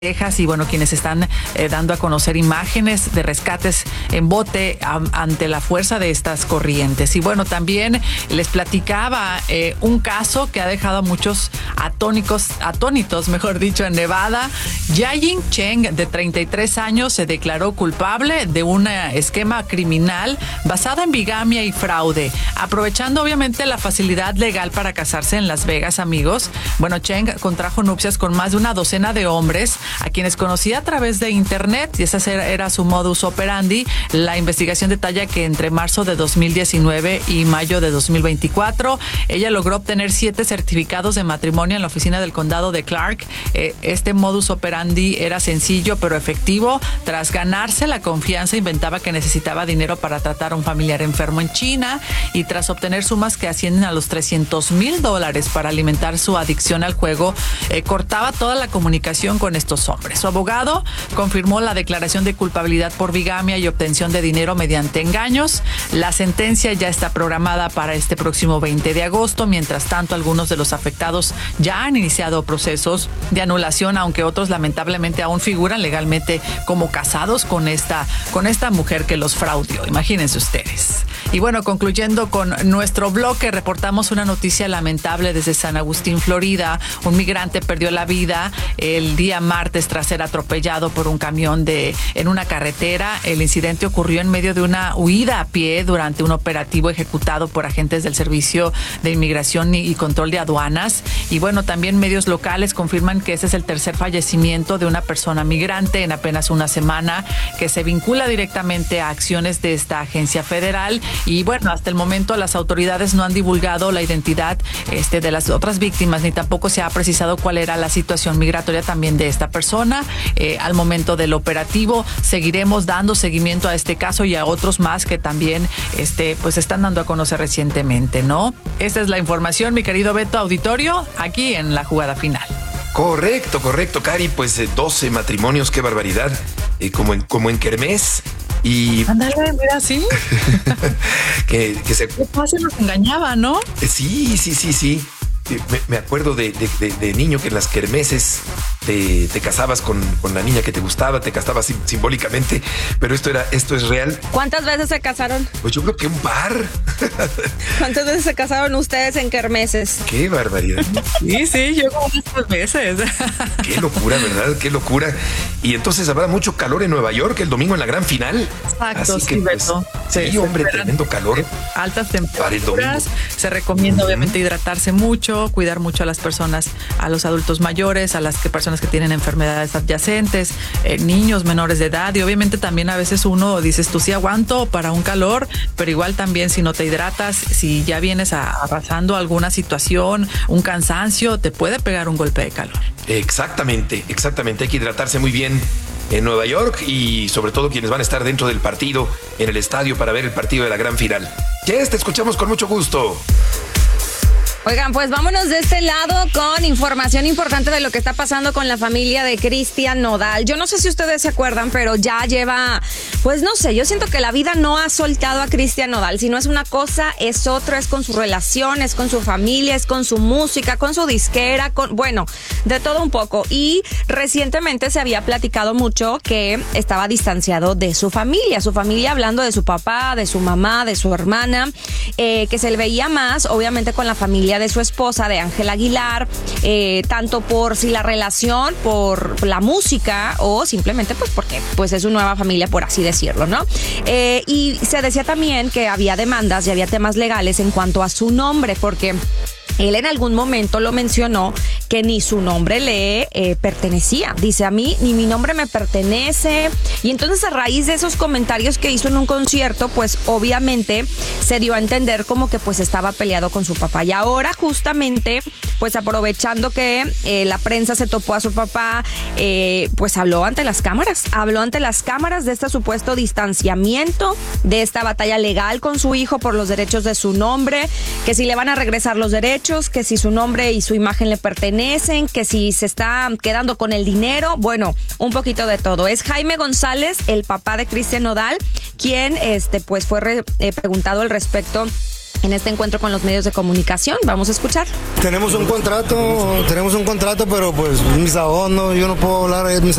Texas y bueno, quienes están dando a conocer imágenes de rescates en bote ante la fuerza de estas corrientes. Y bueno, también les platicaba un caso que ha dejado a muchos atónitos, mejor dicho, en Nevada. Yajing Cheng, de 33 años, se declaró culpable de un esquema criminal basado en bigamia y fraude, aprovechando obviamente la facilidad legal para casarse en Las Vegas, amigos. Bueno, Cheng contrajo nupcias con más de una docena de hombres a quienes conocía a través de internet, y ese era su modus operandi. La investigación detalla que entre marzo de 2019 y mayo de 2024, ella logró obtener 7 certificados de matrimonio en la oficina del condado de Clark. Este modus operandi era sencillo pero efectivo. Tras ganarse la confianza, inventaba que necesitaba dinero para tratar a un familiar enfermo en China, y tras obtener sumas que ascienden a los $300,000 para alimentar su adicción al juego, cortaba toda la comunicación con estos hombres. Su abogado confirmó la declaración de culpabilidad por bigamia y obtención de dinero mediante engaños. La sentencia ya está programada para este próximo 20 de agosto. Mientras tanto, algunos de los afectados ya han iniciado procesos de anulación, aunque otros lamentablemente aún figuran legalmente como casados con esta mujer que los fraudió. Imagínense ustedes. Y bueno, concluyendo con nuestro bloque, reportamos una noticia lamentable desde San Agustín, Florida. Un migrante perdió la vida el día martes tras ser atropellado por un camión en una carretera. El incidente ocurrió en medio de una huida a pie durante un operativo ejecutado por agentes del Servicio de Inmigración y Control de Aduanas. Y bueno, también medios locales confirman que ese es el tercer fallecimiento de una persona migrante en apenas una semana, que se vincula directamente a acciones de esta agencia federal. Y bueno, hasta el momento las autoridades no han divulgado la identidad de las otras víctimas, ni tampoco se ha precisado cuál era la situación migratoria también de esta persona. Al momento del operativo seguiremos dando seguimiento a este caso y a otros más que también pues están dando a conocer recientemente, ¿no? Esta es la información, mi querido Beto, auditorio, aquí en La Jugada Final. Correcto, Cari, pues 12 matrimonios, qué barbaridad, como en kermés. Y ándale, mira, sí. que se... Qué fácil nos engañaba, ¿no? Sí. Me acuerdo de niño que en las kermeses te casabas con la niña que te gustaba, te casabas simbólicamente, pero esto es real. ¿Cuántas veces se casaron? Pues yo creo que un par. ¿Cuántas veces se casaron ustedes en kermeses? Qué barbaridad. Sí, yo como unas veces. Qué locura, ¿verdad? Qué locura. Y entonces habrá mucho calor en Nueva York el domingo en la gran final. Exacto, así que, sí, pues, Beto. Sí, hombre, tremendo calor. Altas temperaturas. Se recomienda obviamente hidratarse mucho, cuidar mucho a las personas, a los adultos mayores, a las personas que tienen enfermedades adyacentes, niños menores de edad. Y obviamente también a veces uno dices, tú sí aguanto para un calor, pero igual también si no te hidratas, si ya vienes arrasando alguna situación, un cansancio, te puede pegar un golpe de calor. Exactamente. Hay que hidratarse muy bien en Nueva York, y sobre todo quienes van a estar dentro del partido, en el estadio, para ver el partido de la gran final. Jess, te escuchamos con mucho gusto. Oigan, pues vámonos de este lado con información importante de lo que está pasando con la familia de Cristian Nodal. Yo no sé si ustedes se acuerdan, pero ya lleva, pues no sé, yo siento que la vida no ha soltado a Cristian Nodal. Si no es una cosa, es otra, es con su relación, es con su familia, es con su música, con su disquera, bueno, de todo un poco. Y recientemente se había platicado mucho que estaba distanciado de su familia hablando de su papá, de su mamá, de su hermana, que se le veía más, obviamente, con la familia de su esposa, de Ángela Aguilar, tanto por si la relación, por la música, o simplemente pues porque pues es su nueva familia, por así decirlo, ¿no? Y se decía también que había demandas y había temas legales en cuanto a su nombre, porque él en algún momento lo mencionó que ni su nombre le pertenecía. Dice, a mí ni mi nombre me pertenece. Y entonces, a raíz de esos comentarios que hizo en un concierto, pues obviamente se dio a entender como que pues estaba peleado con su papá. Y ahora justamente, pues aprovechando que la prensa se topó a su papá, pues habló ante las cámaras de este supuesto distanciamiento, de esta batalla legal con su hijo por los derechos de su nombre, que si le van a regresar los derechos, que si su nombre y su imagen le pertenecen, que si se está quedando con el dinero. Bueno, un poquito de todo. Es Jaime González, el papá de Cristian Nodal, quien pues fue preguntado al respecto en este encuentro con los medios de comunicación. Vamos a escuchar. Tenemos un contrato, pero pues mis abogados, yo no puedo hablar, es mis